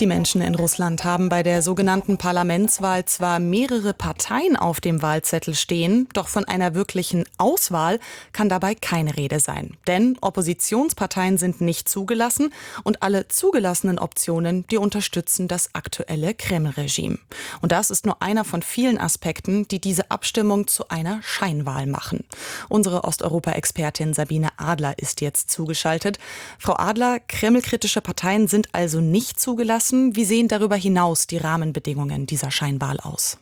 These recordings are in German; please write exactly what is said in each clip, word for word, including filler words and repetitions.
Die Menschen in Russland haben bei der sogenannten Parlamentswahl zwar mehrere Parteien auf dem Wahlzettel stehen, doch von einer wirklichen Auswahl kann dabei keine Rede sein. Denn Oppositionsparteien sind nicht zugelassen und alle zugelassenen Optionen, die unterstützen das aktuelle Kreml-Regime. Und das ist nur einer von vielen Aspekten, die diese Abstimmung zu einer Scheinwahl machen. Unsere Osteuropa-Expertin Sabine Adler ist jetzt zugeschaltet. Frau Adler, kremlkritische Parteien sind also nicht zugelassen. Wie sehen darüber hinaus die Rahmenbedingungen dieser Scheinwahl aus?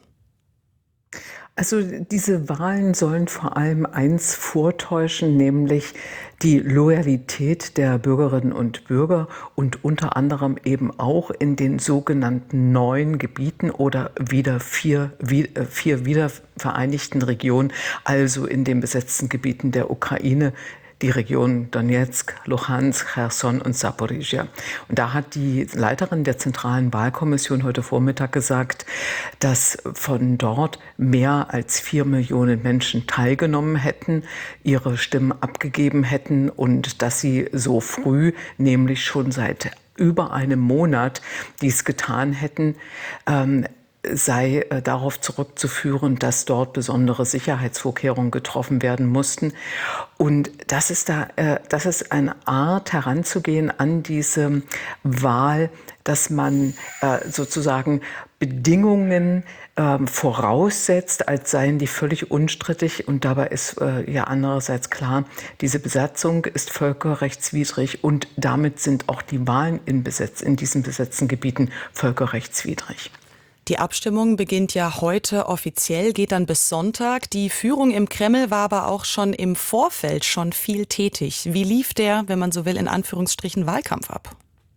Also diese Wahlen sollen vor allem eins vortäuschen, nämlich die Loyalität der Bürgerinnen und Bürger und unter anderem eben auch in den sogenannten neuen Gebieten oder wieder vier, vier wiedervereinigten Regionen, also in den besetzten Gebieten der Ukraine, die Region Donetsk, Luhansk, Cherson und Saporischschja. Und da hat die Leiterin der Zentralen Wahlkommission heute Vormittag gesagt, dass von dort mehr als vier Millionen Menschen teilgenommen hätten, ihre Stimmen abgegeben hätten und dass sie so früh, nämlich schon seit über einem Monat, dies getan hätten, ähm, sei äh, darauf zurückzuführen, dass dort besondere Sicherheitsvorkehrungen getroffen werden mussten. Und das ist, da, äh, das ist eine Art heranzugehen an diese Wahl, dass man äh, sozusagen Bedingungen äh, voraussetzt, als seien die völlig unstrittig. Und dabei ist äh, ja andererseits klar, diese Besatzung ist völkerrechtswidrig und damit sind auch die Wahlen in, Besetz, in diesen besetzten Gebieten völkerrechtswidrig. Die Abstimmung beginnt ja heute offiziell, geht dann bis Sonntag. Die Führung im Kreml war aber auch schon im Vorfeld schon viel tätig. Wie lief der, wenn man so will, in Anführungsstrichen Wahlkampf ab?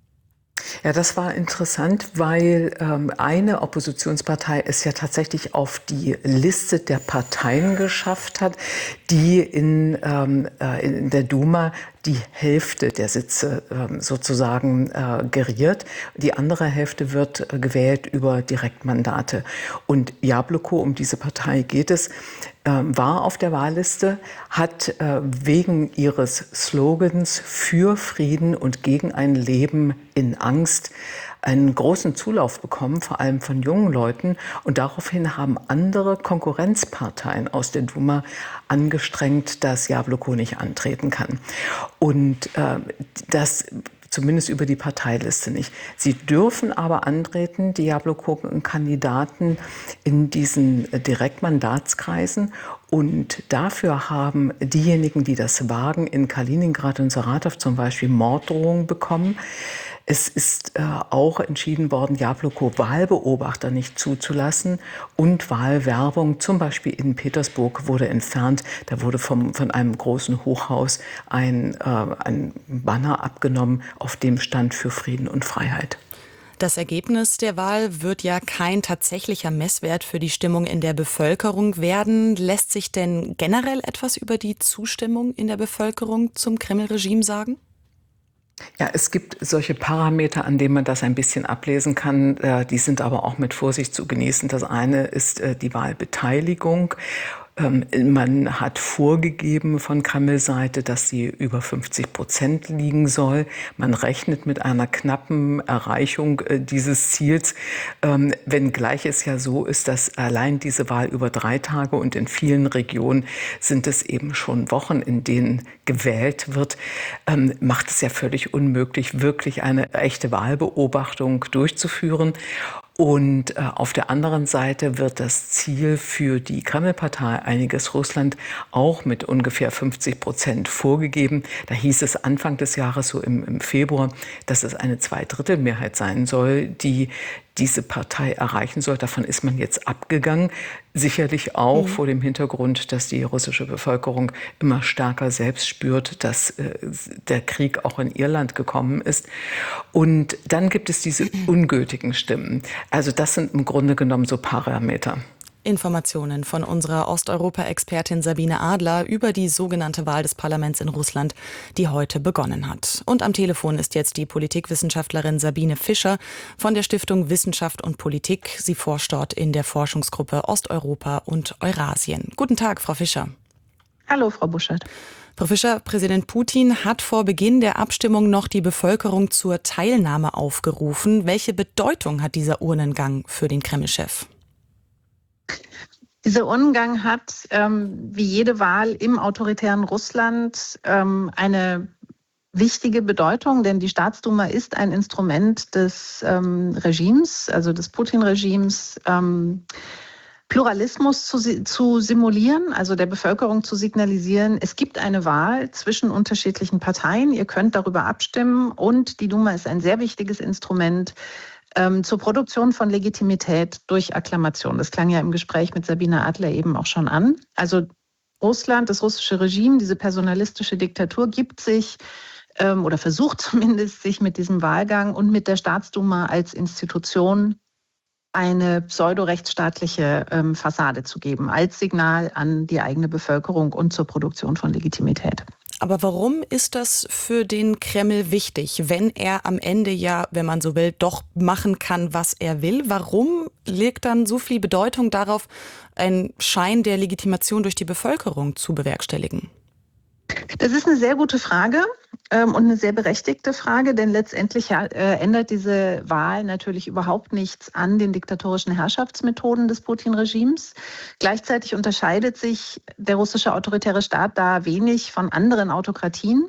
Ja, das war interessant, weil ähm, eine Oppositionspartei es ja tatsächlich auf die Liste der Parteien geschafft hat, die in, ähm, äh, in der Duma die Hälfte der Sitze äh, sozusagen äh, geriert. Die andere Hälfte wird äh, gewählt über Direktmandate. Und Jabloko, um diese Partei geht es, äh, war auf der Wahlliste, hat äh, wegen ihres Slogans für Frieden und gegen ein Leben in Angst einen großen Zulauf bekommen, vor allem von jungen Leuten. Und daraufhin haben andere Konkurrenzparteien aus der Duma angestrengt, dass Jabloko nicht antreten kann. Und äh, das zumindest über die Parteiliste nicht. Sie dürfen aber antreten, die Jabloko-Kandidaten, in diesen Direktmandatskreisen. Und dafür haben diejenigen, die das wagen, in Kaliningrad und Saratow zum Beispiel Morddrohungen bekommen. Es ist äh, auch entschieden worden, Jabloko Wahlbeobachter nicht zuzulassen und Wahlwerbung, zum Beispiel in Petersburg, wurde entfernt. Da wurde vom, von einem großen Hochhaus ein, äh, ein Banner abgenommen, auf dem stand für Frieden und Freiheit. Das Ergebnis der Wahl wird ja kein tatsächlicher Messwert für die Stimmung in der Bevölkerung werden. Lässt sich denn generell etwas über die Zustimmung in der Bevölkerung zum Kreml-Regime sagen? Ja, es gibt solche Parameter, an denen man das ein bisschen ablesen kann. Die sind aber auch mit Vorsicht zu genießen. Das eine ist die Wahlbeteiligung. Man hat vorgegeben von Kreml-Seite, dass sie über fünfzig Prozent liegen soll. Man rechnet mit einer knappen Erreichung dieses Ziels, wenngleich es ja so ist, dass allein diese Wahl über drei Tage und in vielen Regionen sind es eben schon Wochen, in denen gewählt wird, macht es ja völlig unmöglich, wirklich eine echte Wahlbeobachtung durchzuführen. Und äh, auf der anderen Seite wird das Ziel für die Kreml-Partei Einiges Russland auch mit ungefähr fünfzig Prozent vorgegeben. Da hieß es Anfang des Jahres, so im, im Februar, dass es eine Zweidrittelmehrheit sein soll, die diese Partei erreichen soll. Davon ist man jetzt abgegangen. Sicherlich auch mhm. vor dem Hintergrund, dass die russische Bevölkerung immer stärker selbst spürt, dass äh, der Krieg auch in ihr Land gekommen ist. Und dann gibt es diese ungültigen Stimmen. Also das sind im Grunde genommen so Parameter. Informationen von unserer Osteuropa-Expertin Sabine Adler über die sogenannte Wahl des Parlaments in Russland, die heute begonnen hat. Und am Telefon ist jetzt die Politikwissenschaftlerin Sabine Fischer von der Stiftung Wissenschaft und Politik. Sie forscht dort in der Forschungsgruppe Osteuropa und Eurasien. Guten Tag, Frau Fischer. Hallo, Frau Buschert. Frau Fischer, Präsident Putin hat vor Beginn der Abstimmung noch die Bevölkerung zur Teilnahme aufgerufen. Welche Bedeutung hat dieser Urnengang für den Kreml-Chef? Dieser Urnengang hat, ähm, wie jede Wahl im autoritären Russland, ähm, eine wichtige Bedeutung, denn die Staatsduma ist ein Instrument des ähm, Regimes, also des Putin-Regimes, ähm, Pluralismus zu, zu simulieren, also der Bevölkerung zu signalisieren, es gibt eine Wahl zwischen unterschiedlichen Parteien, ihr könnt darüber abstimmen und die Duma ist ein sehr wichtiges Instrument ähm, zur Produktion von Legitimität durch Akklamation. Das klang ja im Gespräch mit Sabine Adler eben auch schon an. Also Russland, das russische Regime, diese personalistische Diktatur gibt sich ähm, oder versucht zumindest, sich mit diesem Wahlgang und mit der Staatsduma als Institution eine pseudo-rechtsstaatliche ähm, Fassade zu geben, als Signal an die eigene Bevölkerung und zur Produktion von Legitimität. Aber warum ist das für den Kreml wichtig, wenn er am Ende ja, wenn man so will, doch machen kann, was er will? Warum legt dann so viel Bedeutung darauf, einen Schein der Legitimation durch die Bevölkerung zu bewerkstelligen? Das ist eine sehr gute Frage ähm, und eine sehr berechtigte Frage, denn letztendlich äh, ändert diese Wahl natürlich überhaupt nichts an den diktatorischen Herrschaftsmethoden des Putin-Regimes. Gleichzeitig unterscheidet sich der russische autoritäre Staat da wenig von anderen Autokratien,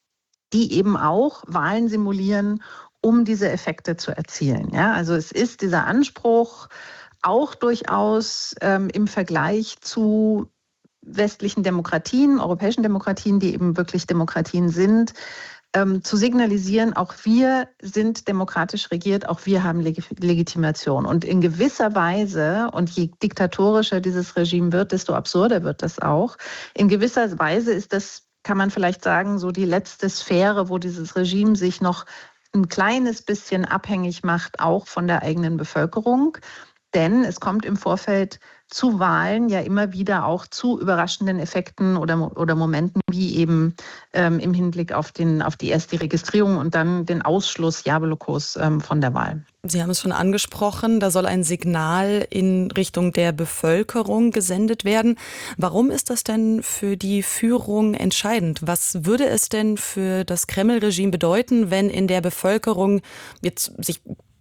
die eben auch Wahlen simulieren, um diese Effekte zu erzielen. Ja, also es ist dieser Anspruch auch durchaus ähm, im Vergleich zu westlichen Demokratien, europäischen Demokratien, die eben wirklich Demokratien sind, ähm, zu signalisieren, auch wir sind demokratisch regiert, auch wir haben Leg- Legitimation. Und in gewisser Weise, und je diktatorischer dieses Regime wird, desto absurder wird das auch, in gewisser Weise ist das, kann man vielleicht sagen, so die letzte Sphäre, wo dieses Regime sich noch ein kleines bisschen abhängig macht, auch von der eigenen Bevölkerung. Denn es kommt im Vorfeld zu Wahlen ja immer wieder auch zu überraschenden Effekten oder, oder Momenten, wie eben ähm, im Hinblick auf, den, auf die erste Registrierung und dann den Ausschluss Jablokos ähm, von der Wahl. Sie haben es schon angesprochen, da soll ein Signal in Richtung der Bevölkerung gesendet werden. Warum ist das denn für die Führung entscheidend? Was würde es denn für das Kreml-Regime bedeuten, wenn in der Bevölkerung jetzt sich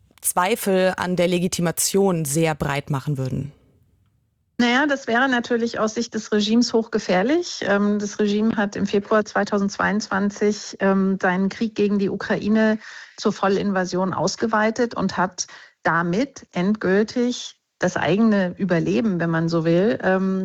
Zweifel an der Legitimation sehr breit machen würden? Naja, das wäre natürlich aus Sicht des Regimes hochgefährlich. Das Regime hat im Februar zweitausendzweiundzwanzig seinen Krieg gegen die Ukraine zur Vollinvasion ausgeweitet und hat damit endgültig das eigene Überleben, wenn man so will,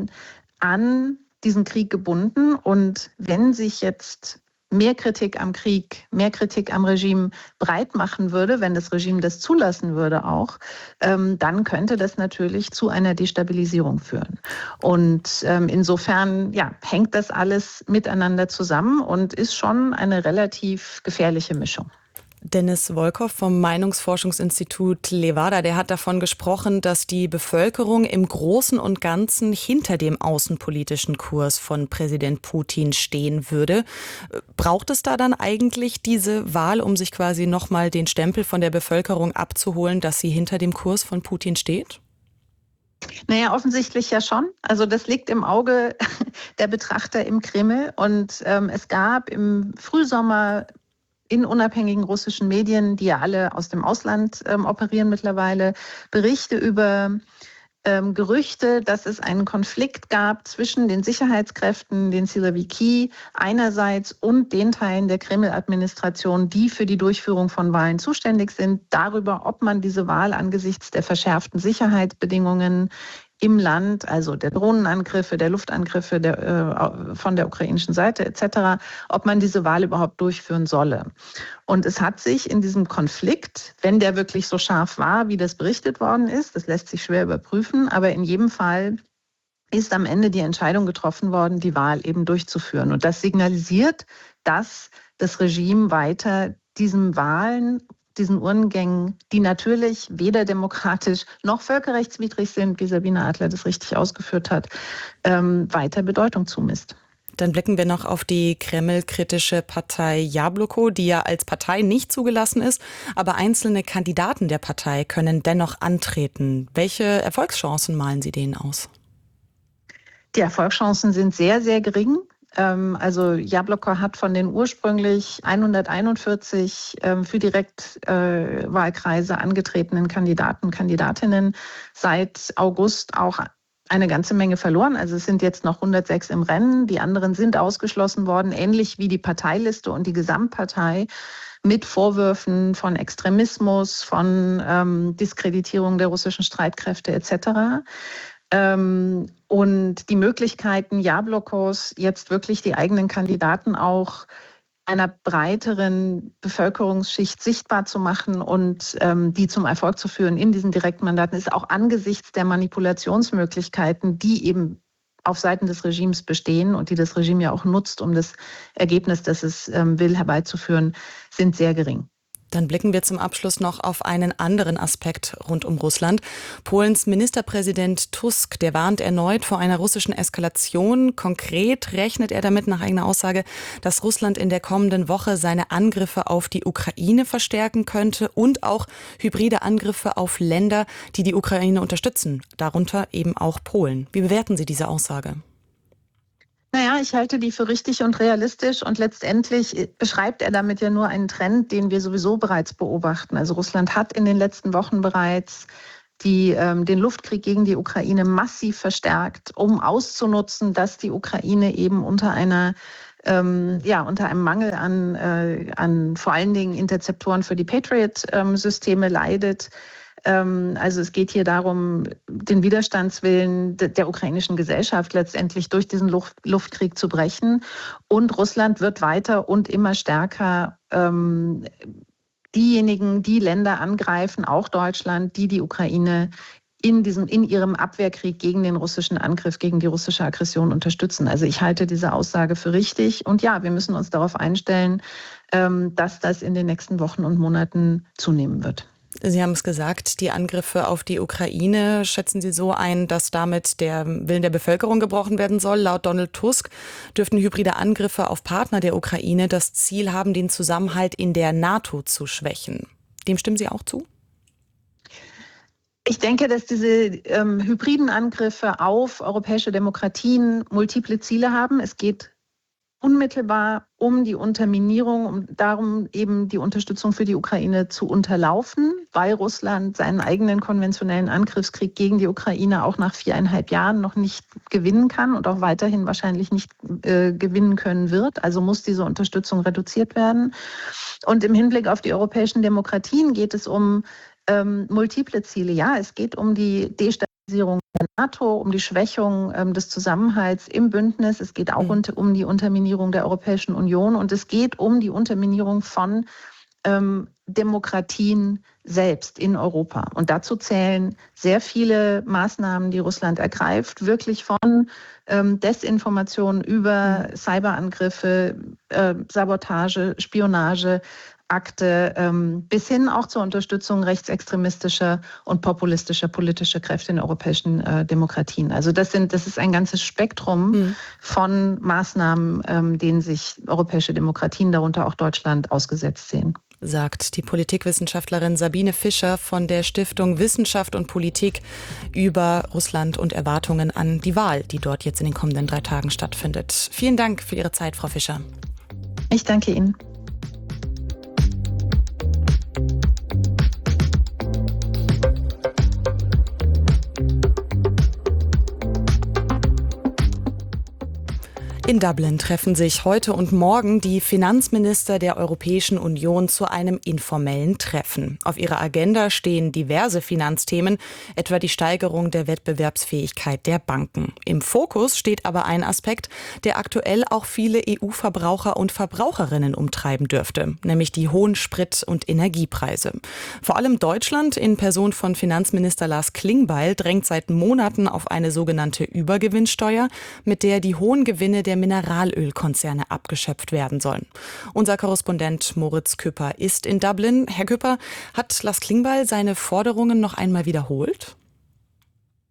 an diesen Krieg gebunden. Und wenn sich jetzt mehr Kritik am Krieg, mehr Kritik am Regime breit machen würde, wenn das Regime das zulassen würde auch, ähm, dann könnte das natürlich zu einer Destabilisierung führen. Und ähm, insofern ja, hängt das alles miteinander zusammen und ist schon eine relativ gefährliche Mischung. Dennis Wolkow vom Meinungsforschungsinstitut Levada, der hat davon gesprochen, dass die Bevölkerung im Großen und Ganzen hinter dem außenpolitischen Kurs von Präsident Putin stehen würde. Braucht es da dann eigentlich diese Wahl, um sich quasi nochmal den Stempel von der Bevölkerung abzuholen, dass sie hinter dem Kurs von Putin steht? Naja, offensichtlich ja schon. Also das liegt im Auge der Betrachter im Kreml. Und ähm, es gab im Frühsommer in unabhängigen russischen Medien, die ja alle aus dem Ausland ähm, operieren mittlerweile, Berichte über ähm, Gerüchte, dass es einen Konflikt gab zwischen den Sicherheitskräften, den Siloviki einerseits und den Teilen der Kreml-Administration, die für die Durchführung von Wahlen zuständig sind, darüber, ob man diese Wahl angesichts der verschärften Sicherheitsbedingungen im Land, also der Drohnenangriffe, der Luftangriffe der, äh, von der ukrainischen Seite et cetera, ob man diese Wahl überhaupt durchführen solle. Und es hat sich in diesem Konflikt, wenn der wirklich so scharf war, wie das berichtet worden ist, das lässt sich schwer überprüfen, aber in jedem Fall ist am Ende die Entscheidung getroffen worden, die Wahl eben durchzuführen. Und das signalisiert, dass das Regime weiter diesen Wahlen, diesen Urnengängen, die natürlich weder demokratisch noch völkerrechtswidrig sind, wie Sabine Adler das richtig ausgeführt hat, ähm, weiter Bedeutung zumisst. Dann blicken wir noch auf die Kreml-kritische Partei Jabloko, die ja als Partei nicht zugelassen ist, aber einzelne Kandidaten der Partei können dennoch antreten. Welche Erfolgschancen malen Sie denen aus? Die Erfolgschancen sind sehr, sehr gering. Also Jabloko hat von den ursprünglich hunderteinundvierzig für Direktwahlkreise angetretenen Kandidaten und Kandidatinnen seit August auch eine ganze Menge verloren. Also es sind jetzt noch hundertsechs im Rennen. Die anderen sind ausgeschlossen worden, ähnlich wie die Parteiliste und die Gesamtpartei, mit Vorwürfen von Extremismus, von ähm, Diskreditierung der russischen Streitkräfte et cetera. Ähm, und die Möglichkeiten Jablokos, jetzt wirklich die eigenen Kandidaten auch einer breiteren Bevölkerungsschicht sichtbar zu machen und ähm, die zum Erfolg zu führen in diesen Direktmandaten, ist auch angesichts der Manipulationsmöglichkeiten, die eben auf Seiten des Regimes bestehen und die das Regime ja auch nutzt, um das Ergebnis, das es ähm, will, herbeizuführen, sind sehr gering. Dann blicken wir zum Abschluss noch auf einen anderen Aspekt rund um Russland. Polens Ministerpräsident Tusk, der warnt erneut vor einer russischen Eskalation. Konkret rechnet er damit nach eigener Aussage, dass Russland in der kommenden Woche seine Angriffe auf die Ukraine verstärken könnte und auch hybride Angriffe auf Länder, die die Ukraine unterstützen, darunter eben auch Polen. Wie bewerten Sie diese Aussage? Naja, ich halte die für richtig und realistisch und letztendlich beschreibt er damit ja nur einen Trend, den wir sowieso bereits beobachten. Also Russland hat in den letzten Wochen bereits die, ähm, den Luftkrieg gegen die Ukraine massiv verstärkt, um auszunutzen, dass die Ukraine eben unter einer ähm, ja, unter einem Mangel an, äh, an vor allen Dingen Interzeptoren für die Patriot-Systeme ähm, leidet. Also es geht hier darum, den Widerstandswillen der ukrainischen Gesellschaft letztendlich durch diesen Luft, Luftkrieg zu brechen. Und Russland wird weiter und immer stärker ähm, diejenigen, die Länder angreifen, auch Deutschland, die die Ukraine in diesem, in ihrem Abwehrkrieg gegen den russischen Angriff, gegen die russische Aggression unterstützen. Also ich halte diese Aussage für richtig. Und ja, wir müssen uns darauf einstellen, ähm, dass das in den nächsten Wochen und Monaten zunehmen wird. Sie haben es gesagt, die Angriffe auf die Ukraine schätzen Sie so ein, dass damit der Willen der Bevölkerung gebrochen werden soll. Laut Donald Tusk dürften hybride Angriffe auf Partner der Ukraine das Ziel haben, den Zusammenhalt in der NATO zu schwächen. Dem stimmen Sie auch zu? Ich denke, dass diese ähm, hybriden Angriffe auf europäische Demokratien multiple Ziele haben. Es geht unmittelbar um die Unterminierung, um darum eben die Unterstützung für die Ukraine zu unterlaufen, weil Russland seinen eigenen konventionellen Angriffskrieg gegen die Ukraine auch nach viereinhalb Jahren noch nicht gewinnen kann und auch weiterhin wahrscheinlich nicht äh, gewinnen können wird. Also muss diese Unterstützung reduziert werden. Und im Hinblick auf die europäischen Demokratien geht es um ähm, multiple Ziele. Ja, es geht um die Destabilisierung der NATO, um die Schwächung ähm, des Zusammenhalts im Bündnis. Es geht auch mhm. unter, um die Unterminierung der Europäischen Union und es geht um die Unterminierung von ähm, Demokratien selbst in Europa. Und dazu zählen sehr viele Maßnahmen, die Russland ergreift, wirklich von ähm, Desinformation über mhm. Cyberangriffe, äh, Sabotage, Spionage, Akte ähm, bis hin auch zur Unterstützung rechtsextremistischer und populistischer politischer Kräfte in europäischen äh, Demokratien. Also das sind, das ist ein ganzes Spektrum mhm. von Maßnahmen, ähm, denen sich europäische Demokratien, darunter auch Deutschland, ausgesetzt sehen. Sagt die Politikwissenschaftlerin Sabine Fischer von der Stiftung Wissenschaft und Politik über Russland und Erwartungen an die Wahl, die dort jetzt in den kommenden drei Tagen stattfindet. Vielen Dank für Ihre Zeit, Frau Fischer. Ich danke Ihnen. In Dublin treffen sich heute und morgen die Finanzminister der Europäischen Union zu einem informellen Treffen. Auf ihrer Agenda stehen diverse Finanzthemen, etwa die Steigerung der Wettbewerbsfähigkeit der Banken. Im Fokus steht aber ein Aspekt, der aktuell auch viele E U-Verbraucher und Verbraucherinnen umtreiben dürfte, nämlich die hohen Sprit- und Energiepreise. Vor allem Deutschland in Person von Finanzminister Lars Klingbeil drängt seit Monaten auf eine sogenannte Übergewinnsteuer, mit der die hohen Gewinne der Mineralölkonzerne abgeschöpft werden sollen. Unser Korrespondent Moritz Küpper ist in Dublin. Herr Küpper, hat Lars Klingbeil seine Forderungen noch einmal wiederholt?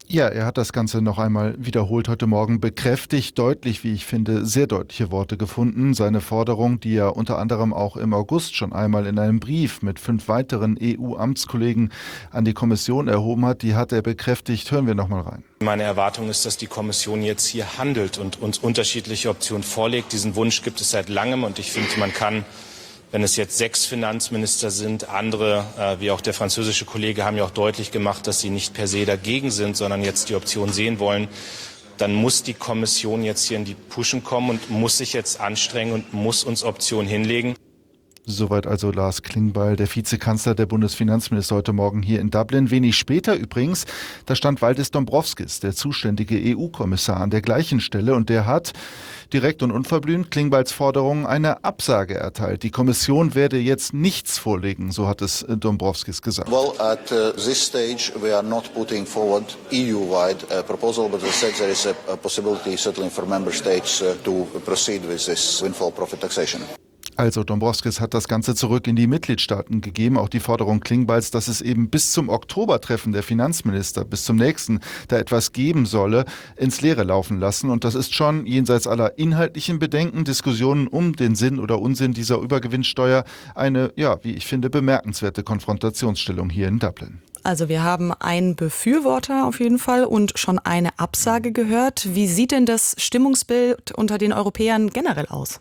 Ja, er hat das Ganze noch einmal wiederholt heute Morgen, bekräftigt, deutlich, wie ich finde, sehr deutliche Worte gefunden. Seine Forderung, die er unter anderem auch im August schon einmal in einem Brief mit fünf weiteren E U-Amtskollegen an die Kommission erhoben hat, die hat er bekräftigt. Hören wir noch mal rein. Meine Erwartung ist, dass die Kommission jetzt hier handelt und uns unterschiedliche Optionen vorlegt. Diesen Wunsch gibt es seit langem und ich finde, man kann, wenn es jetzt sechs Finanzminister sind, andere, äh, wie auch der französische Kollege, haben ja auch deutlich gemacht, dass sie nicht per se dagegen sind, sondern jetzt die Option sehen wollen, dann muss die Kommission jetzt hier in die Puschen kommen und muss sich jetzt anstrengen und muss uns Optionen hinlegen. Soweit also Lars Klingbeil, der Vizekanzler, der Bundesfinanzminister, heute Morgen hier in Dublin. Wenig später übrigens, da stand Valdis Dombrovskis, der zuständige E U-Kommissar, an der gleichen Stelle und der hat direkt und unverblümt Klingbeils Forderungen eine Absage erteilt. Die Kommission werde jetzt nichts vorlegen, so hat es Dombrovskis gesagt. Well, at uh, this stage we are not putting forward E U-wide uh, proposal, but as I said there is a, a possibility certainly for member states uh, to proceed with this windfall profit taxation. Also Dombrovskis hat das Ganze zurück in die Mitgliedstaaten gegeben, auch die Forderung Klingbeils, dass es eben bis zum Oktobertreffen der Finanzminister, bis zum nächsten, da etwas geben solle, ins Leere laufen lassen. Und das ist schon jenseits aller inhaltlichen Bedenken, Diskussionen um den Sinn oder Unsinn dieser Übergewinnsteuer eine, ja, wie ich finde, bemerkenswerte Konfrontationsstellung hier in Dublin. Also wir haben einen Befürworter auf jeden Fall und schon eine Absage gehört. Wie sieht denn das Stimmungsbild unter den Europäern generell aus?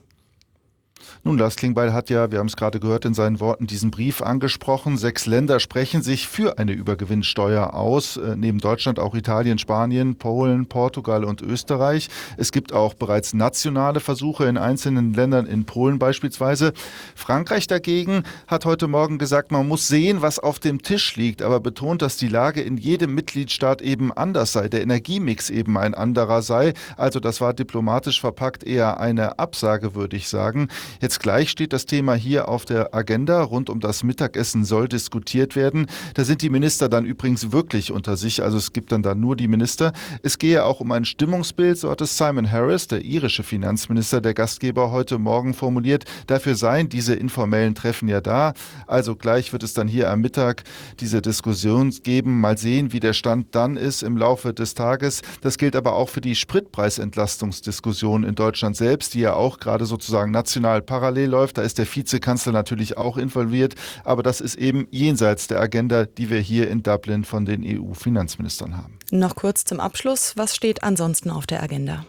Nun, Lars Klingbeil hat ja, wir haben es gerade gehört, in seinen Worten diesen Brief angesprochen. Sechs Länder sprechen sich für eine Übergewinnsteuer aus. Äh, neben Deutschland auch Italien, Spanien, Polen, Portugal und Österreich. Es gibt auch bereits nationale Versuche in einzelnen Ländern, in Polen beispielsweise. Frankreich dagegen hat heute Morgen gesagt, man muss sehen, was auf dem Tisch liegt, aber betont, dass die Lage in jedem Mitgliedstaat eben anders sei, der Energiemix eben ein anderer sei. Also das war diplomatisch verpackt eher eine Absage, würde ich sagen. Jetzt gleich steht das Thema hier auf der Agenda. Rund um das Mittagessen soll diskutiert werden. Da sind die Minister dann übrigens wirklich unter sich. Also es gibt dann da nur die Minister. Es gehe auch um ein Stimmungsbild, so hat es Simon Harris, der irische Finanzminister, der Gastgeber, heute Morgen formuliert. Dafür seien diese informellen Treffen ja da. Also gleich wird es dann hier am Mittag diese Diskussion geben. Mal sehen, wie der Stand dann ist im Laufe des Tages. Das gilt aber auch für die Spritpreisentlastungsdiskussion in Deutschland selbst, die ja auch gerade sozusagen national parallel läuft. Da ist der Vizekanzler natürlich auch involviert, aber das ist eben jenseits der Agenda, die wir hier in Dublin von den E U-Finanzministern haben. Noch kurz zum Abschluss, was steht ansonsten auf der Agenda?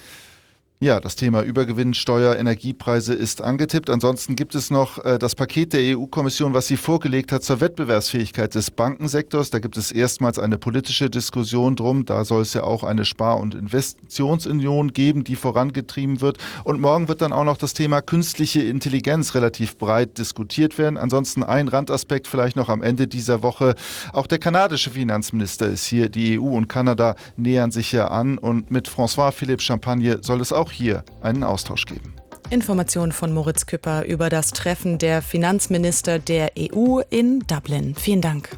Ja, das Thema Übergewinnsteuer, Energiepreise ist angetippt. Ansonsten gibt es noch äh, das Paket der E U-Kommission, was sie vorgelegt hat zur Wettbewerbsfähigkeit des Bankensektors. Da gibt es erstmals eine politische Diskussion drum. Da soll es ja auch eine Spar- und Investitionsunion geben, die vorangetrieben wird. Und morgen wird dann auch noch das Thema künstliche Intelligenz relativ breit diskutiert werden. Ansonsten ein Randaspekt vielleicht noch am Ende dieser Woche. Auch der kanadische Finanzminister ist hier. Die E U und Kanada nähern sich ja an. Und mit François-Philippe Champagne soll es auch hier einen Austausch geben. Informationen von Moritz Küpper über das Treffen der Finanzminister der E U in Dublin. Vielen Dank.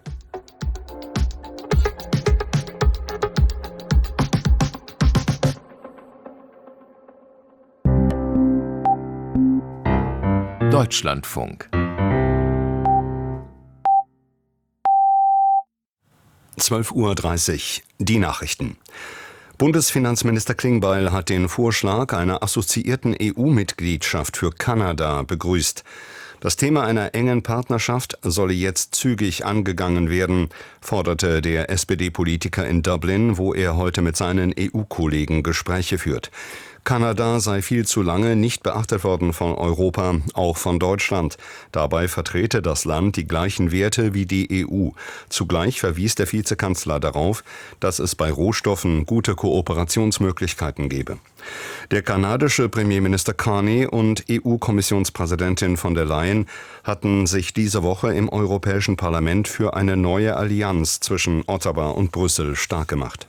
Deutschlandfunk. zwölf Uhr dreißig, die Nachrichten. Bundesfinanzminister Klingbeil hat den Vorschlag einer assoziierten E U-Mitgliedschaft für Kanada begrüßt. Das Thema einer engen Partnerschaft solle jetzt zügig angegangen werden, forderte der S P D-Politiker in Dublin, wo er heute mit seinen E U-Kollegen Gespräche führt. Kanada sei viel zu lange nicht beachtet worden von Europa, auch von Deutschland. Dabei vertrete das Land die gleichen Werte wie die E U. Zugleich verwies der Vizekanzler darauf, dass es bei Rohstoffen gute Kooperationsmöglichkeiten gebe. Der kanadische Premierminister Carney und E U-Kommissionspräsidentin von der Leyen hatten sich diese Woche im Europäischen Parlament für eine neue Allianz zwischen Ottawa und Brüssel stark gemacht.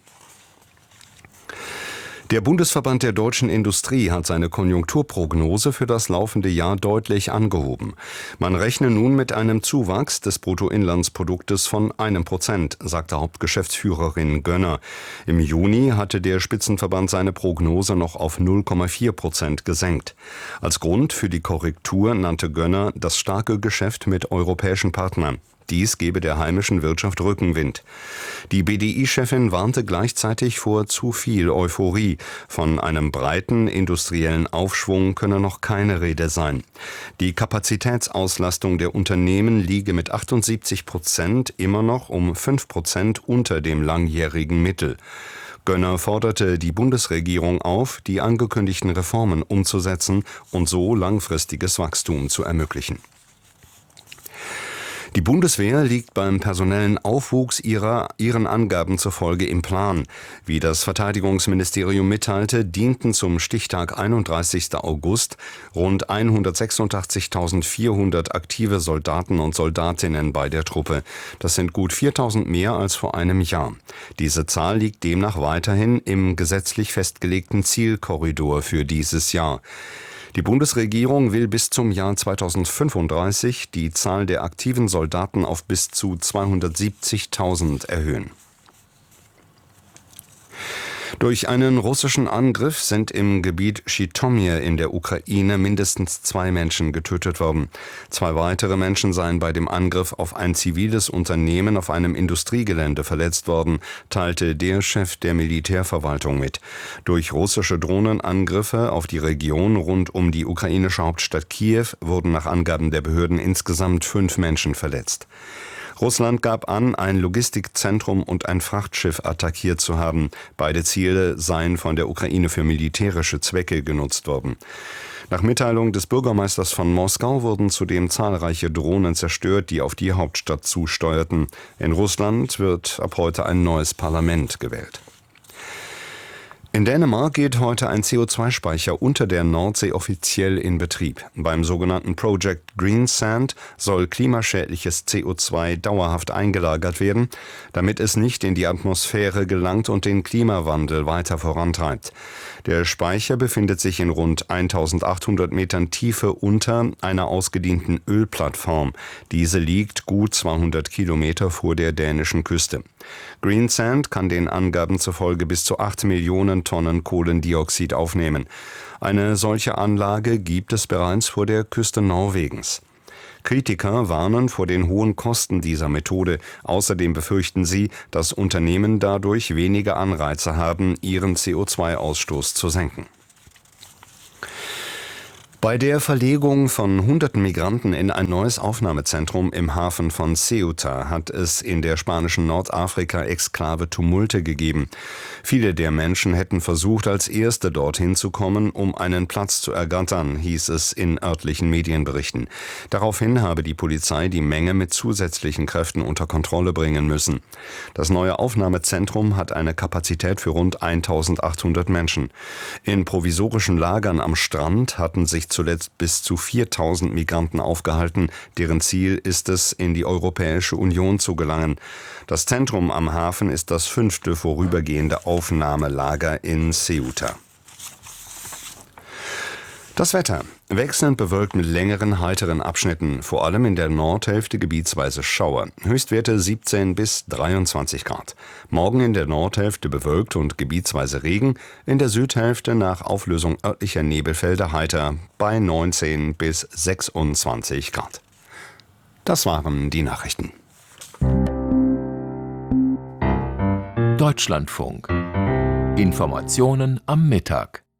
Der Bundesverband der deutschen Industrie hat seine Konjunkturprognose für das laufende Jahr deutlich angehoben. Man rechne nun mit einem Zuwachs des Bruttoinlandsproduktes von einem Prozent, sagte Hauptgeschäftsführerin Gönner. Im Juni hatte der Spitzenverband seine Prognose noch auf null Komma vier Prozent gesenkt. Als Grund für die Korrektur nannte Gönner das starke Geschäft mit europäischen Partnern. Dies gebe der heimischen Wirtschaft Rückenwind. Die B D I-Chefin warnte gleichzeitig vor zu viel Euphorie. Von einem breiten industriellen Aufschwung könne noch keine Rede sein. Die Kapazitätsauslastung der Unternehmen liege mit achtundsiebzig Prozent immer noch um fünf Prozent unter dem langjährigen Mittel. Gönner forderte die Bundesregierung auf, die angekündigten Reformen umzusetzen und so langfristiges Wachstum zu ermöglichen. Die Bundeswehr liegt beim personellen Aufwuchs ihrer, ihren Angaben zufolge im Plan. Wie das Verteidigungsministerium mitteilte, dienten zum Stichtag einunddreißigsten August rund hundertsechsundachtzigtausendvierhundert aktive Soldaten und Soldatinnen bei der Truppe. Das sind gut viertausend mehr als vor einem Jahr. Diese Zahl liegt demnach weiterhin im gesetzlich festgelegten Zielkorridor für dieses Jahr. Die Bundesregierung will bis zum Jahr zweitausendfünfunddreißig die Zahl der aktiven Soldaten auf bis zu zweihundertsiebzigtausend erhöhen. Durch einen russischen Angriff sind im Gebiet Schitomir in der Ukraine mindestens zwei Menschen getötet worden. Zwei weitere Menschen seien bei dem Angriff auf ein ziviles Unternehmen auf einem Industriegelände verletzt worden, teilte der Chef der Militärverwaltung mit. Durch russische Drohnenangriffe auf die Region rund um die ukrainische Hauptstadt Kiew wurden nach Angaben der Behörden insgesamt fünf Menschen verletzt. Russland gab an, ein Logistikzentrum und ein Frachtschiff attackiert zu haben. Beide Ziele seien von der Ukraine für militärische Zwecke genutzt worden. Nach Mitteilung des Bürgermeisters von Moskau wurden zudem zahlreiche Drohnen zerstört, die auf die Hauptstadt zusteuerten. In Russland wird ab heute ein neues Parlament gewählt. In Dänemark geht heute ein C O zwei Speicher unter der Nordsee offiziell in Betrieb. Beim sogenannten Project Greensand soll klimaschädliches C O zwei dauerhaft eingelagert werden, damit es nicht in die Atmosphäre gelangt und den Klimawandel weiter vorantreibt. Der Speicher befindet sich in rund eintausendachthundert Metern Tiefe unter einer ausgedienten Ölplattform. Diese liegt gut zweihundert Kilometer vor der dänischen Küste. Greensand kann den Angaben zufolge bis zu acht Millionen Tonnen Kohlendioxid aufnehmen. Eine solche Anlage gibt es bereits vor der Küste Norwegens. Kritiker warnen vor den hohen Kosten dieser Methode. Außerdem befürchten sie, dass Unternehmen dadurch weniger Anreize haben, ihren C O zwei Ausstoß zu senken. Bei der Verlegung von hunderten Migranten in ein neues Aufnahmezentrum im Hafen von Ceuta hat es in der spanischen Nordafrika-Exklave Tumulte gegeben. Viele der Menschen hätten versucht, als Erste dorthin zu kommen, um einen Platz zu ergattern, hieß es in örtlichen Medienberichten. Daraufhin habe die Polizei die Menge mit zusätzlichen Kräften unter Kontrolle bringen müssen. Das neue Aufnahmezentrum hat eine Kapazität für rund eintausendachthundert Menschen. In provisorischen Lagern am Strand hatten sich zuletzt bis zu viertausend Migranten aufgehalten. Deren Ziel ist es, in die Europäische Union zu gelangen. Das Zentrum am Hafen ist das fünfte vorübergehende Aufnahmelager in Ceuta. Das Wetter. Wechselnd bewölkt mit längeren, heiteren Abschnitten, vor allem in der Nordhälfte gebietsweise Schauer. Höchstwerte siebzehn bis dreiundzwanzig Grad. Morgen in der Nordhälfte bewölkt und gebietsweise Regen, in der Südhälfte nach Auflösung örtlicher Nebelfelder heiter bei neunzehn bis sechsundzwanzig Grad. Das waren die Nachrichten. Deutschlandfunk. Informationen am Mittag.